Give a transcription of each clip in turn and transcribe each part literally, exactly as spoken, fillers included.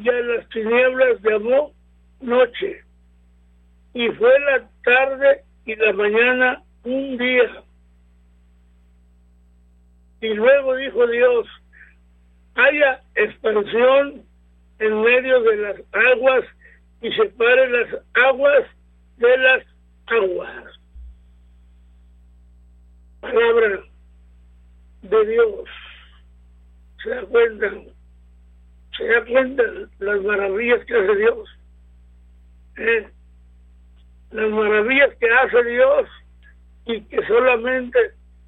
y a las tinieblas llamó noche, y fue la tarde y la mañana un día. Y luego dijo Dios: haya expansión en medio de las aguas, y separe las aguas de las aguas. Palabra de Dios. Se da cuenta, se da cuenta las maravillas que hace Dios, ¿eh? Las maravillas que hace Dios, y que solamente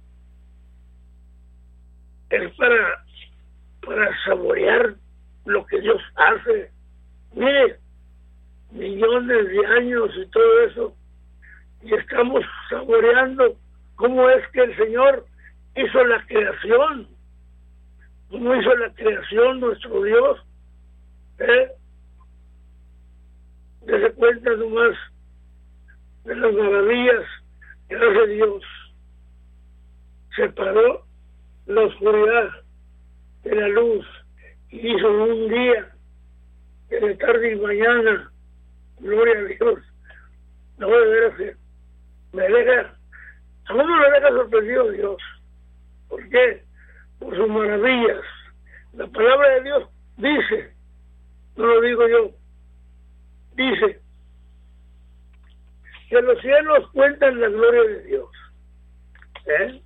es para para saborear lo que Dios hace. Mire, millones de años y todo eso, y estamos saboreando cómo es que el Señor hizo la creación, cómo hizo la creación nuestro Dios, ¿eh? Dese cuenta nomás de las maravillas que hace Dios. Separó la oscuridad de la luz, y hizo un día, de tarde y mañana. Gloria a Dios. No, de veras que me deja, a uno le deja sorprendido Dios. ¿Por qué? Por sus maravillas. La palabra de Dios dice, no lo digo yo, dice que los cielos cuentan la gloria de Dios. ¿Eh?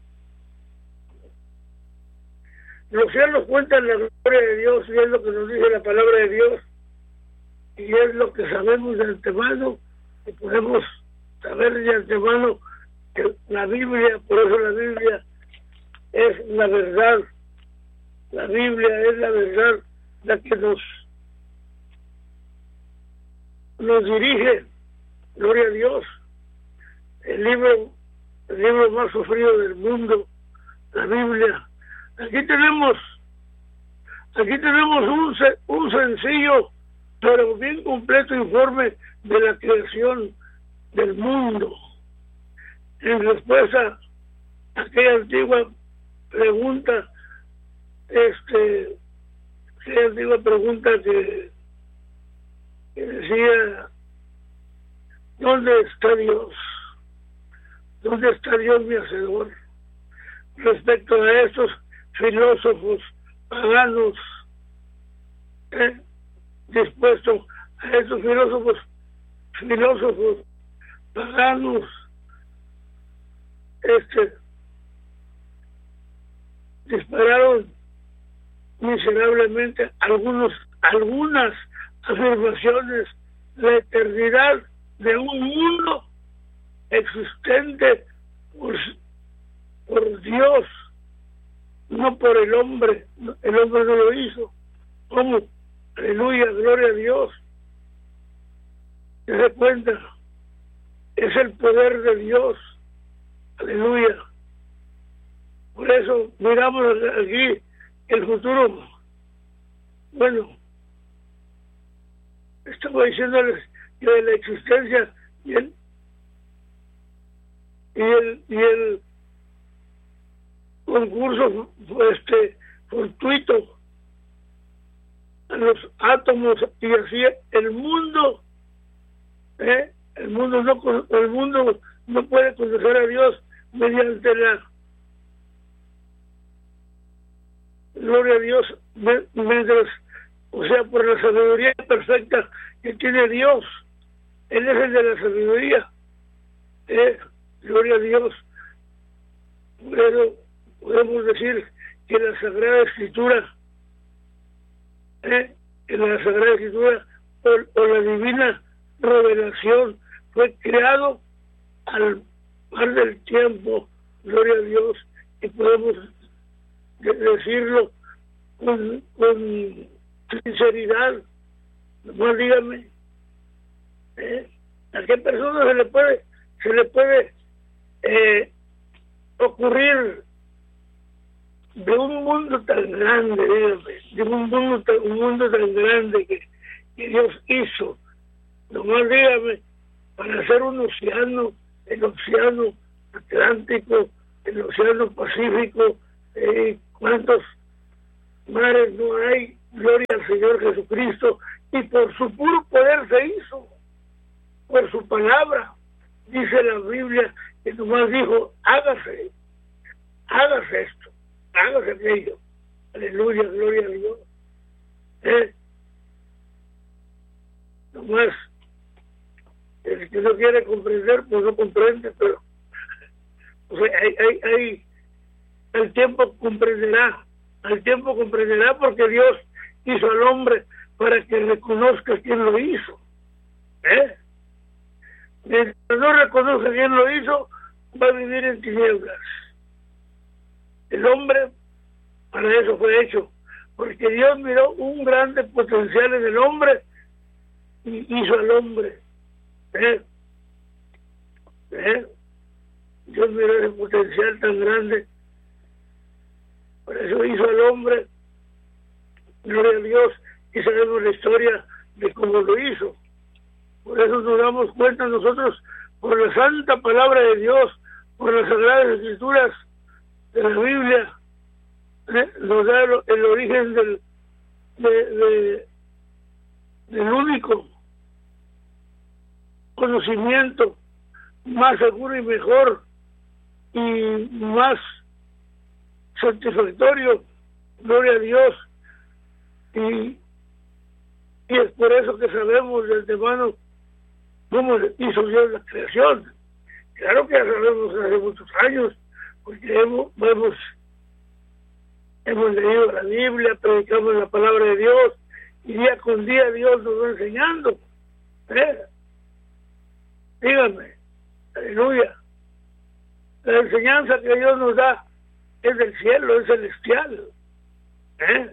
Los cielos cuentan la gloria de Dios, y es lo que nos dice la palabra de Dios, y es lo que sabemos de antemano, y podemos saber de antemano que la Biblia, por eso la Biblia es la verdad. La Biblia es la verdad, la que nos nos dirige. Gloria a Dios. El libro, el libro más sufrido del mundo, la Biblia. Aquí tenemos, aquí tenemos un, un sencillo pero bien completo informe de la creación del mundo, en respuesta a aquella antigua pregunta, este, aquella antigua pregunta que, que decía: ¿dónde está Dios? ¿Dónde está Dios mi hacedor? Respecto a estos filósofos paganos, ¿eh? dispuestos a estos filósofos filósofos paganos, este dispararon miserablemente algunos algunas afirmaciones: la eternidad de un mundo existente por, por Dios, no por el hombre. El hombre no lo hizo. ¿Cómo? Aleluya, gloria a Dios. Se da cuenta, es el poder de Dios. Aleluya. Por eso miramos aquí el futuro. Bueno, estaba diciéndoles que de la existencia y el y el, y el concurso este fortuito a los átomos, y así el mundo, ¿eh? el mundo no el mundo no puede conocer a Dios mediante la gloria a Dios, mientras, o sea, por la sabiduría perfecta que tiene Dios. Él es el de la sabiduría, ¿eh? Gloria a Dios. Pero podemos decir que la Sagrada Escritura, ¿eh? en la Sagrada Escritura, o, o la divina revelación, fue creado al par del tiempo. Gloria a Dios. Y podemos de decirlo con, con sinceridad. Nomás dígame, ¿eh? ¿a qué persona se le puede se le puede eh, ocurrir de un mundo tan grande, dígame, de un mundo tan, un mundo tan grande que, que Dios hizo? Nomás dígame, para hacer un océano, el océano Atlántico, el océano Pacífico, eh, ¿cuántos mares no hay gloria al Señor Jesucristo, y por su puro poder se hizo, por su palabra. Dice la Biblia que nomás dijo, hágase, hágase esto, hágase aquello. Aleluya, gloria a Dios. ¿Eh? Nomás, el que no quiere comprender, pues no comprende, pero o sea, hay, hay, hay, al tiempo comprenderá, al tiempo comprenderá, porque Dios hizo al hombre para que reconozca quién lo hizo. ¿Eh? Mientras no reconozca quién lo hizo, va a vivir en tinieblas. El hombre para eso fue hecho, porque Dios miró un grande potencial en el hombre y hizo al hombre. ¿Eh? ¿Eh? Dios miró ese potencial tan grande, por eso hizo al hombre, gloria a Dios, y sabemos la historia de cómo lo hizo. Por eso nos damos cuenta nosotros, por la santa palabra de Dios, por las sagradas escrituras de la Biblia, ¿eh? Nos da el, el origen del, de, de, del único conocimiento más seguro y mejor y más satisfactorio, gloria a Dios. Y, y es por eso que sabemos de antemano cómo hizo Dios la creación. Claro que ya sabemos hace muchos años, porque hemos, hemos, hemos leído la Biblia, predicamos la palabra de Dios, y día con día Dios nos va enseñando. ¿Eh? Díganme, aleluya. La enseñanza que Dios nos da es del cielo, es celestial. ¿Eh?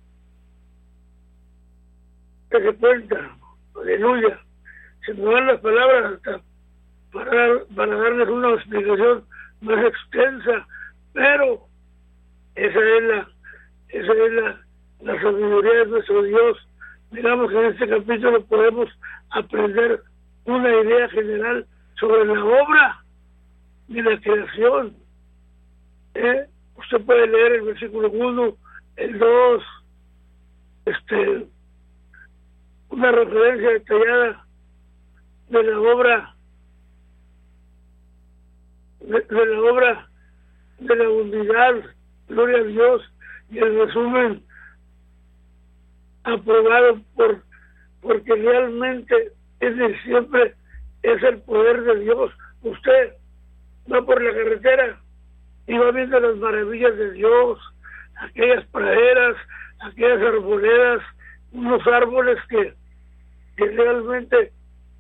Que se cuenta, aleluya. Se me van las palabras hasta para, para darles una explicación más extensa, pero esa es la esa es la, la sabiduría de nuestro Dios. Digamos que en este capítulo podemos aprender una idea general sobre la obra de la creación. ¿Eh? Usted puede leer el versículo uno, el dos, este, una referencia detallada de la obra de, de la obra de la unidad, gloria a Dios, y el resumen aprobado por porque realmente es de siempre es el poder de Dios. Usted va por la carretera y va viendo las maravillas de Dios, aquellas praderas, aquellas arboledas, unos árboles que, que realmente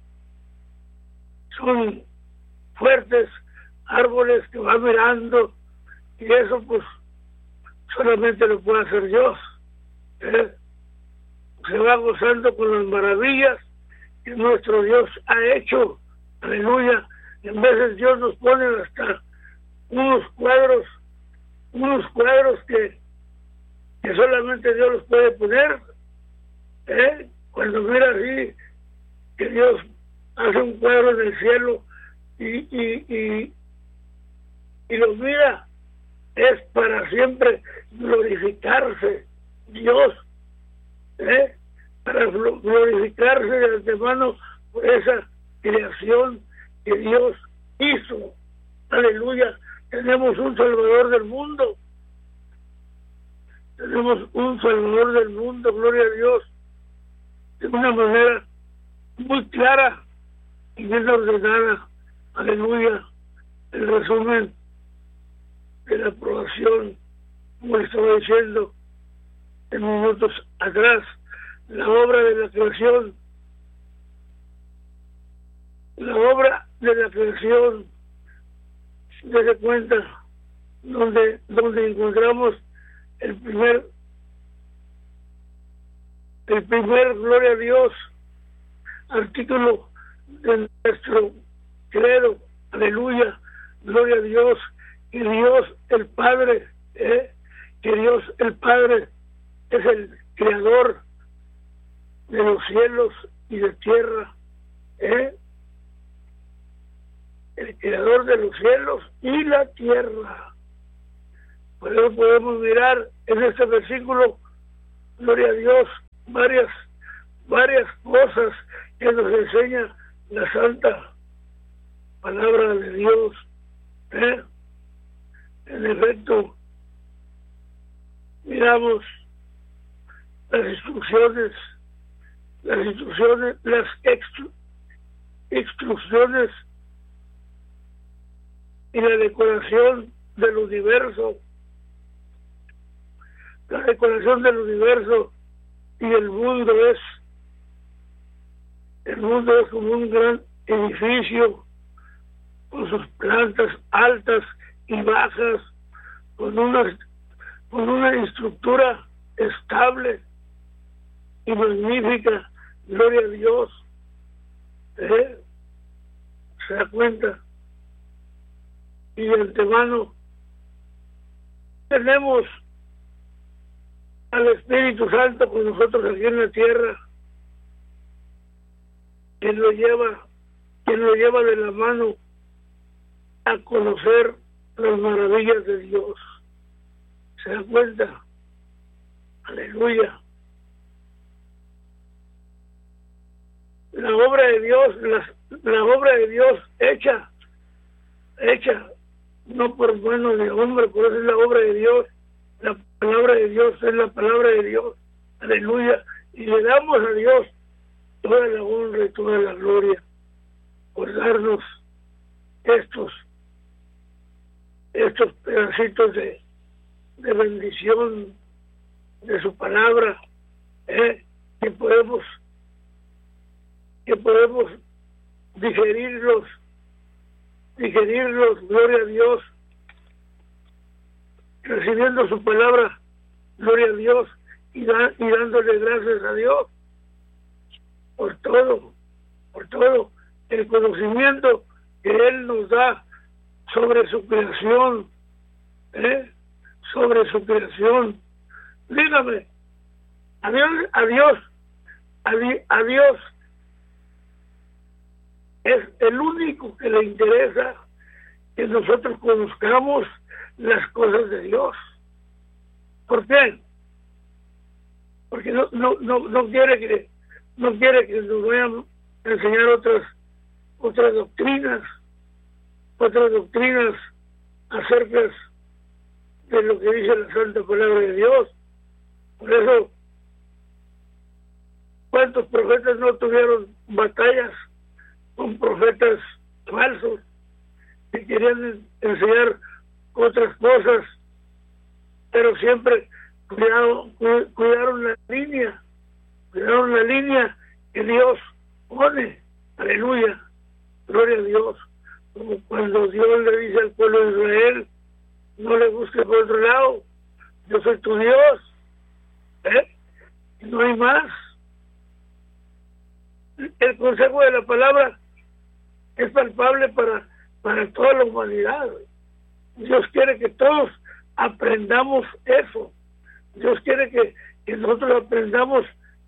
son fuertes, árboles que va mirando, y eso pues solamente lo puede hacer Dios. ¿Eh? Se va gozando con las maravillas que nuestro Dios ha hecho. Aleluya. En veces Dios nos pone hasta unos cuadros, unos cuadros que, que solamente Dios los puede poner. ¿Eh? Cuando mira así, que Dios hace un cuadro en el cielo y, y, y, y lo mira, es para siempre glorificarse Dios, ¿eh? Para glorificarse de antemano por esa creación que Dios hizo. Aleluya. Tenemos un Salvador del mundo. Tenemos un Salvador del mundo, gloria a Dios, de una manera muy clara y bien ordenada. Aleluya. El resumen de la aprobación, como estaba diciendo en minutos atrás, la obra de la creación, la obra de la creación, desde cuenta, donde, donde encontramos el primer, el primer, gloria a Dios, artículo de nuestro credo, aleluya, gloria a Dios, que Dios el Padre, ¿eh? que Dios el Padre es el creador de los cielos y de tierra, ¿eh? el creador de los cielos y la tierra. Por eso podemos mirar en este versículo gloria a Dios, varias, varias cosas que nos enseña la santa palabra de Dios. ¿eh? En efecto, miramos las instrucciones, las instrucciones, las extru, instrucciones y la decoración del universo, la decoración del universo y el mundo es, el mundo es como un gran edificio con sus plantas altas y bajas, con una, con una estructura estable y magnífica, gloria a Dios. ¿Eh? ¿Se da cuenta? Y de antemano tenemos al Espíritu Santo con nosotros aquí en la tierra, quien lo lleva, quien lo lleva de la mano a conocer las maravillas de Dios. ¿Se da cuenta? Aleluya. La obra de Dios, la, la obra de Dios hecha, hecha, no por mano de hombre, por eso es la obra de Dios. La palabra de Dios es la palabra de Dios. Aleluya. Y le damos a Dios toda la honra y toda la gloria por darnos estos estos pedacitos de, de bendición de su palabra, ¿eh? que podemos que podemos digerirlos, digerirlos, gloria a Dios, recibiendo su palabra, gloria a Dios, y, da, y dándole gracias a Dios por todo, por todo el conocimiento que Él nos da sobre su creación, ¿eh? sobre su creación. Dígame, a Dios, a Dios, a, di, a Dios es el único que le interesa que nosotros conozcamos las cosas de Dios. ¿Por qué? Porque no, no, no, no quiere que no quiere que nos vayan a enseñar otras otras doctrinas, otras doctrinas acerca de lo que dice la santa palabra de Dios. Por eso, ¿cuántos profetas no tuvieron batallas con profetas falsos que querían enseñar otras cosas, pero siempre cuidaron, cuidaron la línea, cuidaron la línea que Dios pone? Aleluya, gloria a Dios. Como cuando Dios le dice al pueblo de Israel, no le busques por otro lado, yo soy tu Dios, ¿eh? No hay más. El consejo de la palabra es palpable para, para toda la humanidad. Dios quiere que todos aprendamos eso. Dios quiere que, que nosotros aprendamos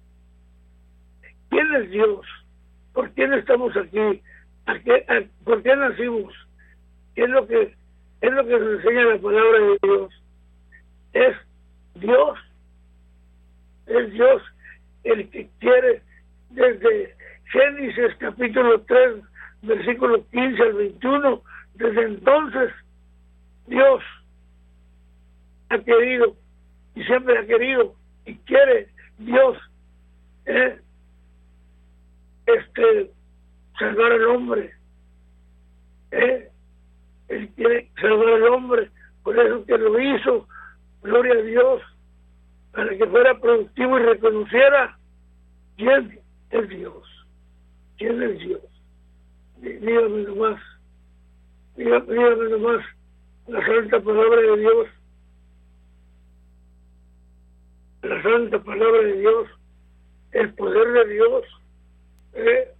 quién es Dios, por quién estamos aquí, a qué, a, por qué nacimos, qué es lo que es lo que nos enseña la palabra de Dios. Es Dios, es Dios el que quiere, desde Génesis capítulo tres, versículo quince al veintiuno, desde entonces Dios ha querido y siempre ha querido y quiere Dios eh, este salvar al hombre. eh, Él quiere salvar al hombre, por eso que lo hizo, gloria a Dios, para que fuera productivo y reconociera quién es Dios, quién es Dios. Dígame nomás, dígame, dígame nomás la santa palabra de Dios, la santa palabra de Dios, el poder de Dios, ¿eh?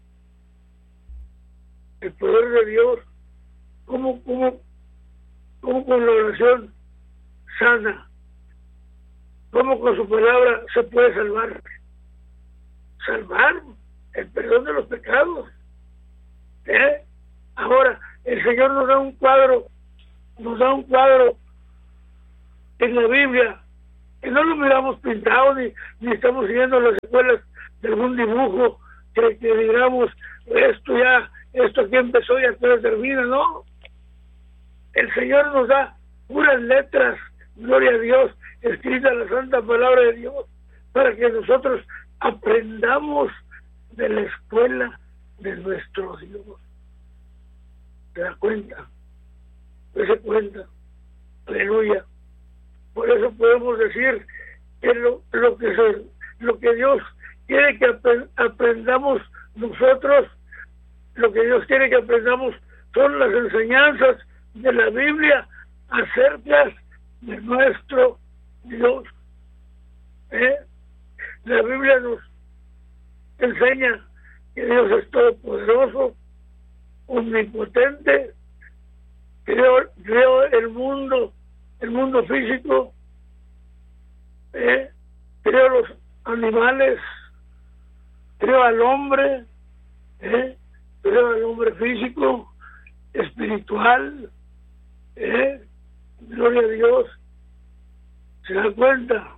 el poder de Dios, como, como, como con la oración sana, como con su palabra se puede salvar, salvar el perdón de los pecados. ¿Eh? Ahora, el Señor nos da un cuadro, nos da un cuadro en la Biblia que no lo miramos pintado, ni, ni estamos siguiendo las escuelas de algún dibujo, que, que digamos, esto ya, esto aquí empezó y hasta termina, no. El Señor nos da puras letras, gloria a Dios, escrita la santa palabra de Dios, para que nosotros aprendamos de la escuela de nuestro Dios. ¿Te das cuenta? ¿Te das cuenta? Aleluya. Por eso podemos decir que lo, lo que se, lo que Dios quiere que aprendamos nosotros, lo que Dios quiere que aprendamos son las enseñanzas de la Biblia acerca de nuestro Dios. ¿Eh? La Biblia nos enseña que Dios es todopoderoso, omnipotente, creó, creó el mundo, el mundo físico, ¿eh? Creó los animales, creó al hombre, ¿eh? Creó al hombre físico, espiritual, ¿eh? Gloria a Dios. ¿Se da cuenta?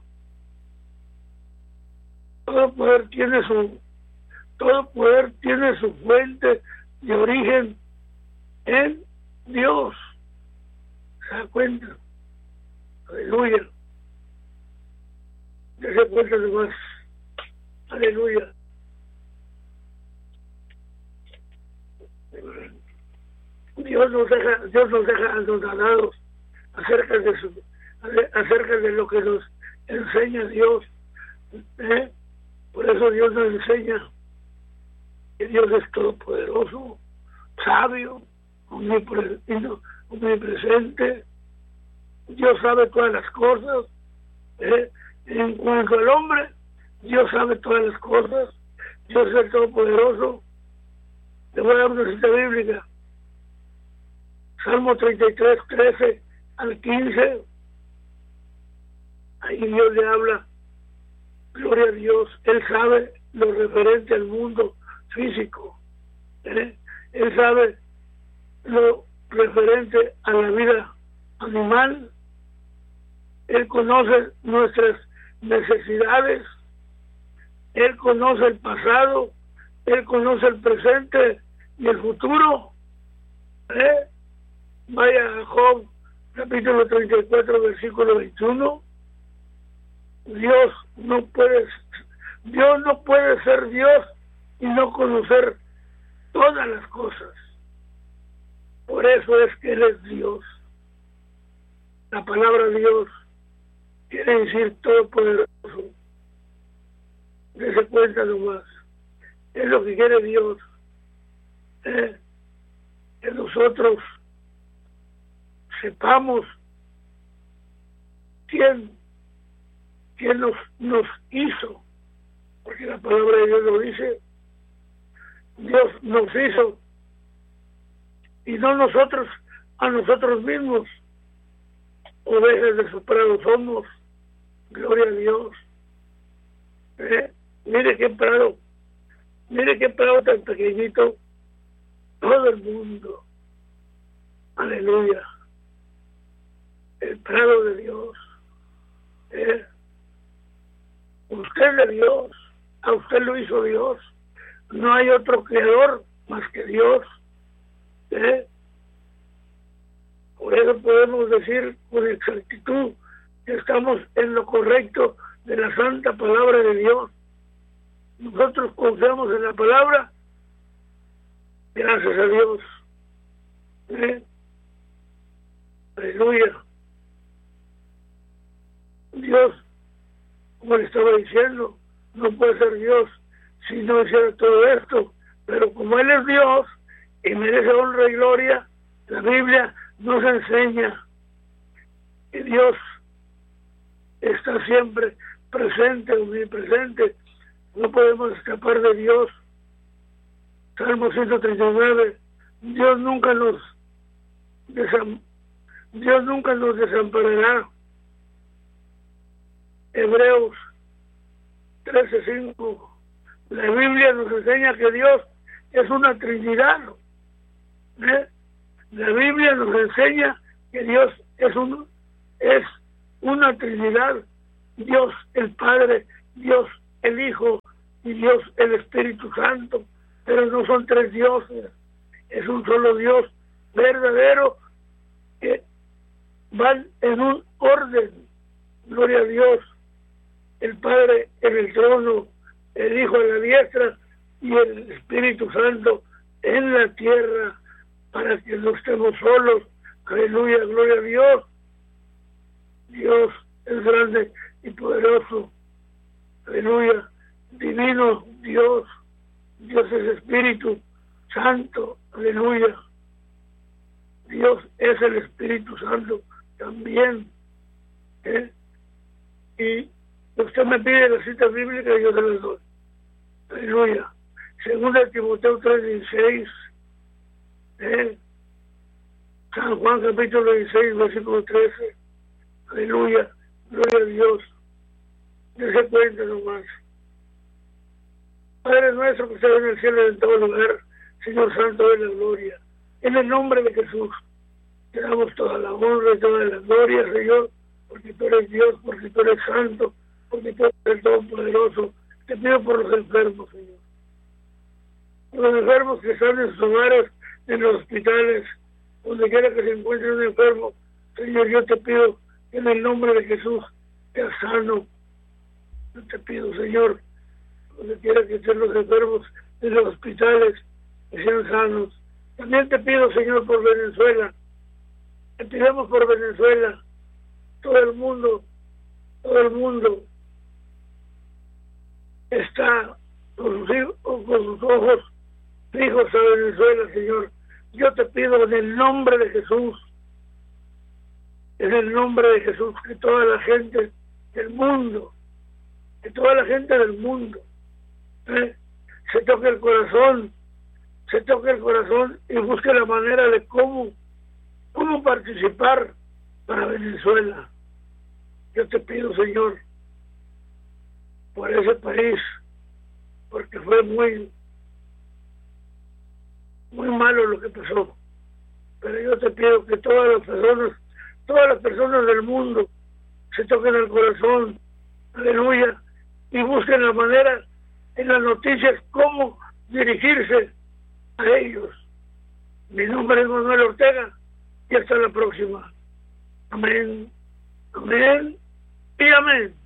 Todo poder tiene su todo poder tiene su fuente de origen en Dios. ¿Se da cuenta? Aleluya. Dese cuenta de más. Aleluya. Dios nos deja, Dios nos deja anonadados acerca de su, acerca de lo que nos enseña Dios. ¿Eh? Por eso Dios nos enseña que Dios es todopoderoso, sabio, omnipresente. Dios sabe todas las cosas. ¿Eh? En cuanto al hombre, Dios sabe todas las cosas. Dios es el todopoderoso. Le voy a dar una cita bíblica. Salmo treinta y tres, trece al quince. Ahí Dios le habla. Gloria a Dios. Él sabe lo referente al mundo físico. ¿Eh? Él sabe lo referente a la vida animal. Él conoce nuestras necesidades. Él conoce el pasado. Él conoce el presente y el futuro. ¿Eh? Vaya a Job, capítulo treinta y cuatro, versículo veintiuno. Dios no puede, Dios no puede ser Dios y no conocer todas las cosas. Por eso es que Él es Dios. La palabra Dios quiere decir todopoderoso. Dese cuenta nomás. Es lo que quiere Dios. ¿Eh? Que nosotros sepamos quién, quién nos, nos hizo. Porque la palabra de Dios lo dice. Dios nos hizo. Y no nosotros a nosotros mismos. Ovejas de su prado somos. Gloria a Dios. ¿Eh? Mire qué prado. Mire qué prado tan pequeñito. Todo el mundo. Aleluya. El prado de Dios. ¿Eh? Usted es de Dios. A usted lo hizo Dios. No hay otro creador más que Dios. ¿Eh? Por eso podemos decir con exactitud que estamos en lo correcto de la santa palabra de Dios. Nosotros confiamos en la palabra. Gracias a Dios. ¿Eh? Aleluya. Dios, como le estaba diciendo, no puede ser Dios si no hiciera todo esto. Pero como Él es Dios y merece honra y gloria, la Biblia nos enseña que Dios está siempre presente, omnipresente. No podemos escapar de Dios. Salmo ciento treinta y nueve. Dios nunca nos desam Dios nunca nos desamparará. Hebreos trece cinco. La Biblia nos enseña que Dios es una Trinidad. ¿Eh? La Biblia nos enseña que Dios es un es una Trinidad. Dios el Padre, Dios el Hijo y Dios el Espíritu Santo, pero no son tres dioses, es un solo Dios verdadero que van en un orden. Gloria a Dios, el Padre en el trono, el Hijo en la diestra y el Espíritu Santo en la tierra, para que no estemos solos. Aleluya, gloria a Dios. Dios es grande y poderoso. Aleluya, divino Dios. Dios es Espíritu Santo. Aleluya. Dios es el Espíritu Santo también. ¿Eh? Y usted me pide la cita bíblica y yo se la doy. Aleluya. Segunda de Timoteo tres dieciséis. ¿Eh? San Juan capítulo dieciséis, versículo trece. Aleluya. Gloria a Dios. Dese cuenta nomás. Padre nuestro que estás en el cielo y en todo lugar, Señor Santo de la gloria. En el nombre de Jesús, te damos toda la honra y toda la gloria, Señor, porque tú eres Dios, porque tú eres santo, porque tú eres el Todopoderoso. Te pido por los enfermos, Señor. Por los enfermos que están en sus hogares, en los hospitales, donde quiera que se encuentre un enfermo, Señor, yo te pido en el nombre de Jesús, te sano. Yo te pido, Señor, donde quiera que estén los enfermos en los hospitales, que sean sanos. También te pido, Señor, por Venezuela. Te pidamos por Venezuela. Todo el mundo, todo el mundo está con sus, hijos, con sus ojos fijos a Venezuela, Señor. Yo te pido en el nombre de Jesús, en el nombre de Jesús, que toda la gente del mundo, que toda la gente del mundo ¿eh? se toque el corazón, se toque el corazón y busque la manera de cómo, cómo participar para Venezuela. Yo te pido, Señor, por ese país, porque fue muy, muy malo lo que pasó. Pero yo te pido que todas las personas, todas las personas del mundo se toquen el corazón, aleluya, y busquen la manera en las noticias cómo dirigirse a ellos. Mi nombre es Manuel Ortega y hasta la próxima. Amén, amén y amén.